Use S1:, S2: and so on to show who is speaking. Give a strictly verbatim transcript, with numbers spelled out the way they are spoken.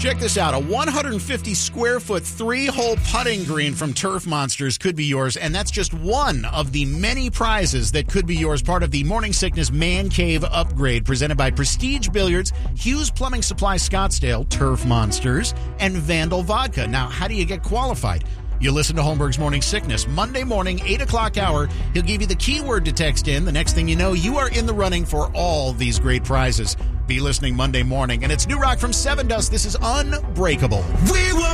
S1: Check this out. A one hundred fifty square foot three-hole putting green from Turf Monsters could be yours, and that's just one of the many prizes that could be yours, part of the Morning Sickness Man Cave upgrade presented by Prestige Billiards, Hughes Plumbing Supply Scottsdale, Turf Monsters, and Vandal Vodka. Now, how do you get qualified? You listen to Holmberg's Morning Sickness. Monday morning, eight o'clock hour, he'll give you the keyword to text in. The next thing you know, you are in the running for all these great prizes. Be listening Monday morning. And it's New Rock from Seven Dust. This is Unbreakable.
S2: We were